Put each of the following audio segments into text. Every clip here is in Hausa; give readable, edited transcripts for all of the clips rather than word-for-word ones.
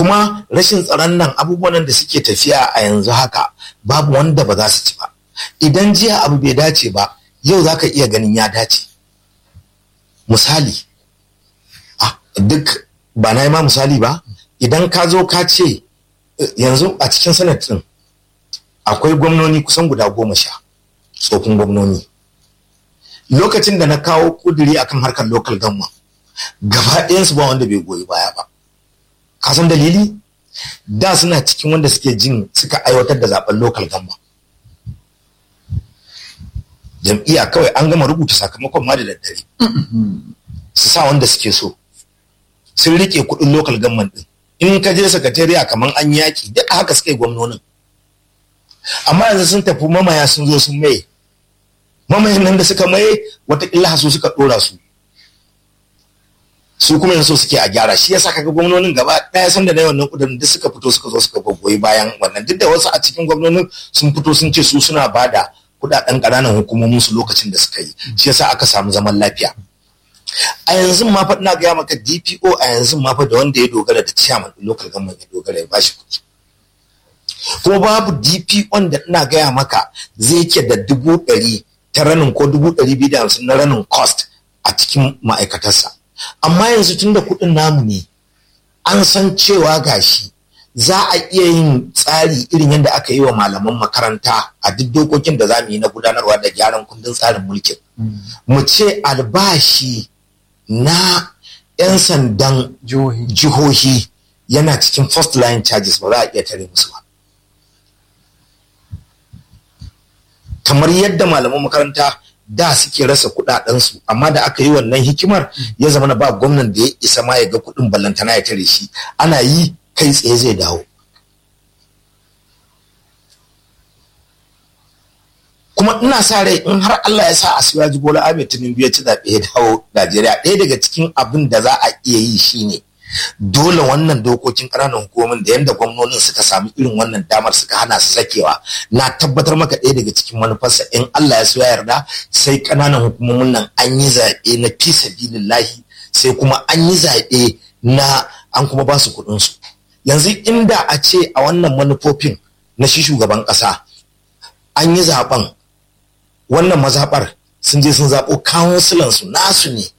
kuma rashin tsaron nan abubuwan da suke tafiya a yanzu haka babu wanda ba za su ci ba. Idan jiya abu bai dace ba yau za ka iya ganin ya dace. Misali duk ba na yi ma misali ba, idan ka zo ka ce yanzu a cikin senate din akwai gwamnoni kusan guda 10 tsofin gwamnoni. Lokacin da na kawo kuduri akan harkar local government gaba ɗayansu ba wanda bai goyi baya ba. Ka san dalili? Da suna cikin wanda suke jin suka aiwatar da zaben local government. Jam'iyya kawai an gama rubuta sakamakon ma da daddare su sa wanda suke so, sun rike kudin local government din. In ka je sakatariya kaman an yaki duk haka suke gwamnonin. Amma yanzu sun tafi mamaya sun zo sun maye. Mamayen nan da suka maye watakila su suka dora su kuma yanzu suke a gyara. Shi yasa kaga gwamnonin gaba daya san da wannan kudin duk suka fito suka zo suka goyi bayan wannan. Duk da wasu a cikin gwamnonin sun fito sun ce su suna bada kudaden ƙananan hukumomin su lokacin da suka yi. Shi yasa aka samu zaman lafiya. A yanzu ma fa ina gaya maka DPO a yanzu ma fa da wanda ya dogara da chairman local government ya dogara ya bashi kuɗi. Kuma babu DPO da ina gaya maka zai ke da 100,000 ta ranin ko 250 na ranin cost a cikin ma'aikatarsa. Amma yanzu tun da kuɗin namu ne an san cewa gashi za a iya yin tsari irin yadda aka yi wa malaman makaranta a duk dokokin da za mu yi na gudanarwa da gyaran kundin tsarin mulkin. Mu ce albashi na 'yan sandan jihohi yana cikin first line charges ba za a iya tare musu ba. Kamar yadda malaman makaranta da suke rasa kudadensu, amma da aka yi wannan hikimar ya zama na ba gwamnan da ya isa ma ya ga kudin ballantana ya tare shi, ana yi kai tsaye zai dawo. Kuma ina sa rai in har Allah ya sa Asiwaju Bola Ahmed Tinubu ya ci zaɓe ya dawo Najeriya, ɗaya daga cikin abin da za a iya yi shine dole wannan dokokin ƙananan hukumomin da yanda gwamnonin suka samu irin wannan damar suka hana su sakewa. Na tabbatar maka ɗaya daga cikin manufarsa in Allah ya so ya yarda sai ƙananan hukumomin nan an yi zaɓe na fi sabilillahi, sai kuma an yi zaɓe na an kuma ba su kuɗinsu. Yanzu inda a ce a wannan manufofin na shi shugaban ƙasa an yi zaɓen wannan mazaɓar sun je sun zaɓo kawunsilansu nasu ne,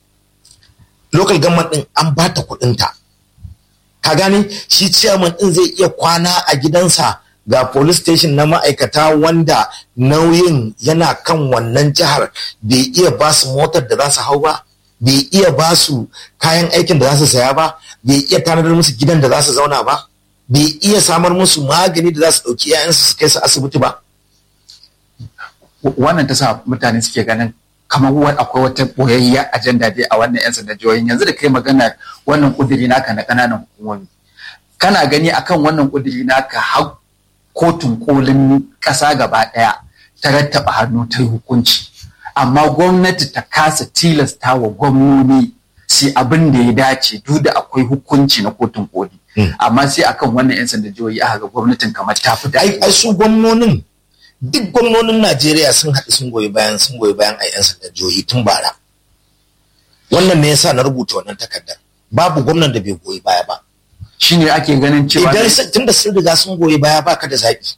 local government ɗin an ba ta kuɗinta. Ka gane shi chairman ɗin zai iya kwana a gidansa ga police station na ma'aikata wanda nauyin yana kan wannan jihar, bai iya ba su motar da za su hau ba, bai iya ba su kayan aikin da za su saya ba, bai iya tanadar musu gidan da za su zauna ba, bai iya samar musu magani da za su ɗauki 'ya'yansu su kai su asibiti ba. Wannan ta sa mutane suke ganin kamar akwai wata boyayya ajanda dai a wannan 'yan sanda jihohin. Yanzu da kai magana wannan kudiri naka na ƙananan hukumomi, kana gani akan wannan kudiri naka har kotun kolin ƙasa gaba ɗaya ta rattaba hannu ta hukunci, amma gwamnati ta kasa tilasta wa gwamnoni sai abin da ya dace duk da akwai hukunci na kotun koli. Amma sai akan wannan 'yan sanda jihohi aka ga gwamnatin kamar ta fi da ai su gwamnonin duk gwamnonin Najeriya sun haɗu sun goyi bayan a 'yan sanda jihohi tun bara. Wannan ne yasa na rubuta wannan takardar. Babu gwamnan da bai goyi baya ba. Shine ake ganin cewa idan tunda sun riga sun goyi baya baka da zaɓi,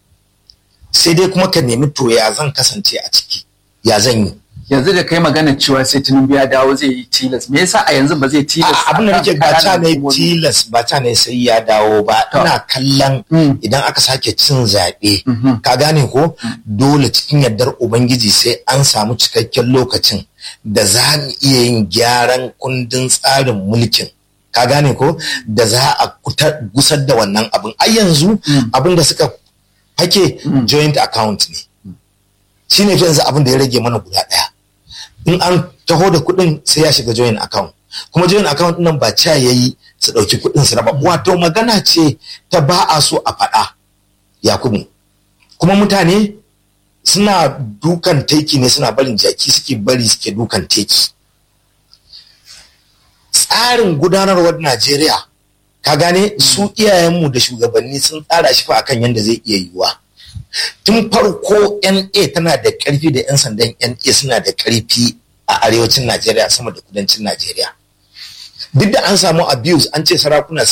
sai dai kuma ka nemi to ya zan kasance a ciki, ya zan yi. Yanzu da kai magana cewa sai Tinubu ya dawo zai yi tilas, me yasa a yanzu ba zai tilas? Abin da nake ba ta ne tilas, ba ta ne sai ya dawo ba. Ina kallon idan aka sake cin zaɓe, ka gane ko dole cikin yardar Ubangiji sai an samu cikakken lokacin da za mu iya yin gyaran kundin tsarin mulkin. Ka gane ko da za a gusar da wannan abin. Ai yanzu abin da suka fake joint account ne. Shi ne yanzu abin da ya rage mana guda ɗaya. In an taho da kuɗin sai ya shiga joint account. Kuma joint account nan ba ca yayi su ɗauki kuɗin su raba. Wato magana ce ta ba a so a faɗa, Yakubu. Kuma mutane suna dukan teki ne, suna barin jaki suke dukan teki. Tsarin gudanarwar Najeriya, ka gane su iyayenmu da shugabanni sun tsara shi fa akan yadda zai iya yiwuwa. Tun farko NA tana da ƙarfi da 'yan sandan NA suna da ƙarfi a arewacin Najeriya sama da kudancin Najeriya. Duk da an samu abuse, an ce sarakuna